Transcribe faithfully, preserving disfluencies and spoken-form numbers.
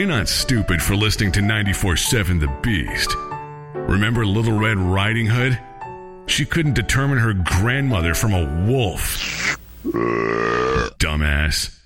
You're not stupid for listening to ninety-four seven The Beast. Remember Little Red Riding Hood? She couldn't determine her grandmother from a wolf. Dumbass.